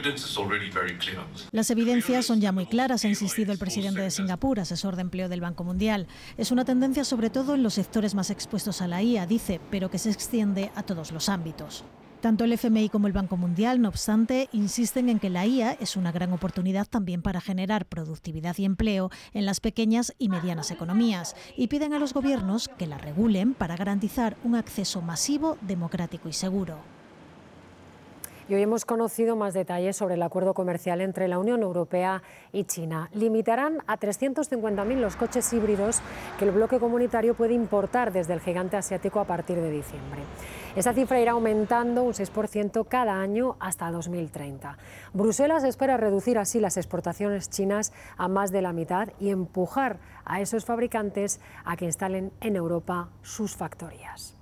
Las evidencias son ya muy claras, ha insistido el presidente de Singapur, asesor de empleo del Banco Mundial. Es una tendencia sobre todo en los sectores más expuestos a la IA, dice, pero que se extiende a todos los ámbitos. Tanto el FMI como el Banco Mundial, no obstante, insisten en que la IA es una gran oportunidad también para generar productividad y empleo en las pequeñas y medianas economías y piden a los gobiernos que la regulen para garantizar un acceso masivo, democrático y seguro. Y hoy hemos conocido más detalles sobre el acuerdo comercial entre la Unión Europea y China. Limitarán a 350.000 los coches híbridos que el bloque comunitario puede importar desde el gigante asiático a partir de diciembre. Esa cifra irá aumentando un 6% cada año hasta 2030. Bruselas espera reducir así las exportaciones chinas a más de la mitad y empujar a esos fabricantes a que instalen en Europa sus factorías.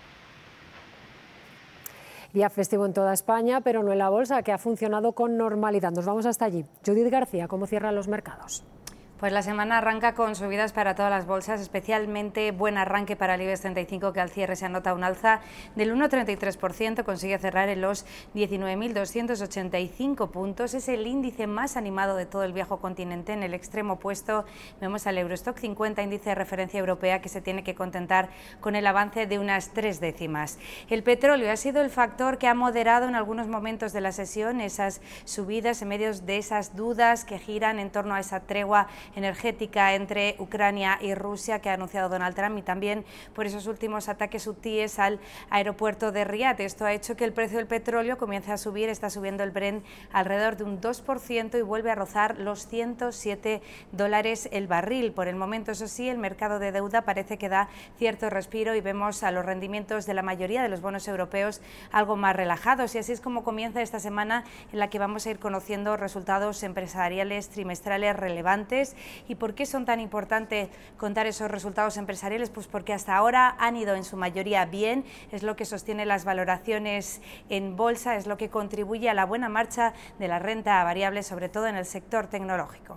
Día festivo en toda España, pero no en la bolsa, que ha funcionado con normalidad. Nos vamos hasta allí. Judith García, ¿cómo cierran los mercados? Pues la semana arranca con subidas para todas las bolsas, especialmente buen arranque para el IBEX 35, que al cierre se anota un alza del 1,33%, consigue cerrar en los 19.285 puntos. Es el índice más animado de todo el viejo continente. En el extremo opuesto vemos al Eurostock 50, índice de referencia europea, que se tiene que contentar con el avance de unas 3 décimas. El petróleo ha sido el factor que ha moderado en algunos momentos de la sesión esas subidas en medio de esas dudas que giran en torno a esa tregua energética entre Ucrania y Rusia que ha anunciado Donald Trump, y también por esos últimos ataques hutíes al aeropuerto de Riad. Esto ha hecho que el precio del petróleo comience a subir. Está subiendo el Brent alrededor de un 2% y vuelve a rozar los $107 el barril. Por el momento, eso sí, el mercado de deuda parece que da cierto respiro y vemos a los rendimientos de la mayoría de los bonos europeos algo más relajados, y así es como comienza esta semana en la que vamos a ir conociendo resultados empresariales trimestrales relevantes. ¿Y por qué son tan importantes contar esos resultados empresariales? Pues porque hasta ahora han ido en su mayoría bien, es lo que sostiene las valoraciones en bolsa, es lo que contribuye a la buena marcha de la renta variable, sobre todo en el sector tecnológico.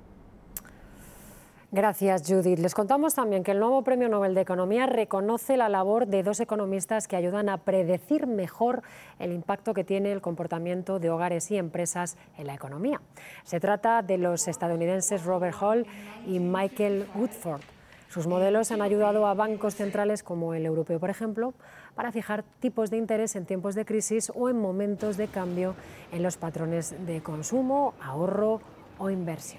Gracias, Judith. Les contamos también que el nuevo Premio Nobel de Economía reconoce la labor de 2 economistas que ayudan a predecir mejor el impacto que tiene el comportamiento de hogares y empresas en la economía. Se trata de los estadounidenses Robert Hall y Michael Woodford. Sus modelos han ayudado a bancos centrales como el europeo, por ejemplo, para fijar tipos de interés en tiempos de crisis o en momentos de cambio en los patrones de consumo, ahorro o inversión.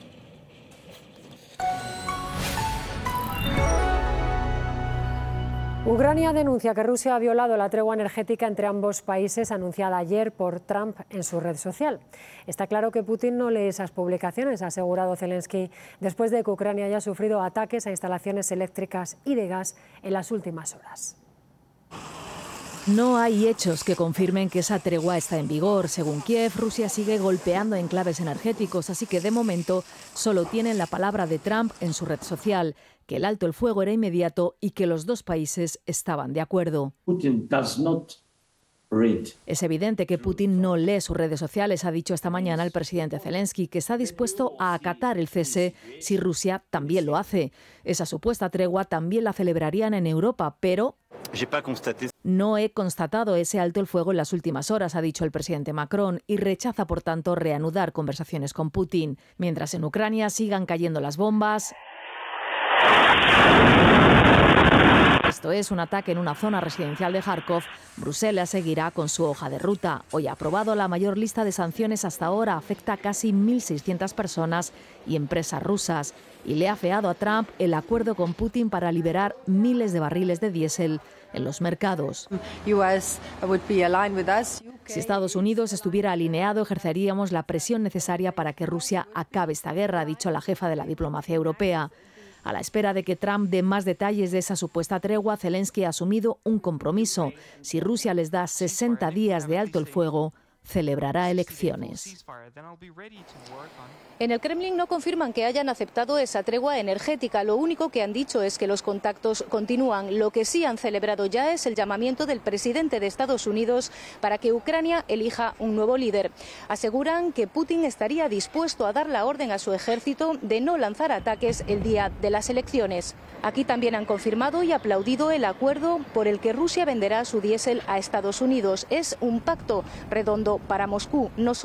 Ucrania denuncia que Rusia ha violado la tregua energética entre ambos países anunciada ayer por Trump en su red social. Está claro que Putin no lee esas publicaciones, ha asegurado Zelensky, después de que Ucrania haya sufrido ataques a instalaciones eléctricas y de gas en las últimas horas. No hay hechos que confirmen que esa tregua está en vigor. Según Kiev, Rusia sigue golpeando enclaves energéticos, así que de momento solo tienen la palabra de Trump en su red social, que el alto el fuego era inmediato y que los dos países estaban de acuerdo. Es evidente que Putin no lee sus redes sociales, ha dicho esta mañana el presidente Zelensky, que está dispuesto a acatar el cese si Rusia también lo hace. Esa supuesta tregua también la celebrarían en Europa, pero no he constatado ese alto el fuego en las últimas horas, ha dicho el presidente Macron, y rechaza, por tanto, reanudar conversaciones con Putin. Mientras en Ucrania sigan cayendo las bombas. Esto es un ataque en una zona residencial de Kharkov. Bruselas seguirá con su hoja de ruta. Hoy ha aprobado la mayor lista de sanciones hasta ahora. Afecta a casi 1.600 personas y empresas rusas. Y le ha afeado a Trump el acuerdo con Putin para liberar miles de barriles de diésel en los mercados. Si Estados Unidos estuviera alineado, ejerceríamos la presión necesaria para que Rusia acabe esta guerra, ha dicho la jefa de la diplomacia europea. A la espera de que Trump dé más detalles de esa supuesta tregua, Zelensky ha asumido un compromiso. Si Rusia les da 60 días de alto el fuego, celebrará elecciones. En el Kremlin no confirman que hayan aceptado esa tregua energética. Lo único que han dicho es que los contactos continúan. Lo que sí han celebrado ya es el llamamiento del presidente de Estados Unidos para que Ucrania elija un nuevo líder. Aseguran que Putin estaría dispuesto a dar la orden a su ejército de no lanzar ataques el día de las elecciones. Aquí también han confirmado y aplaudido el acuerdo por el que Rusia venderá su diésel a Estados Unidos. Es un pacto redondo para Moscú, no solo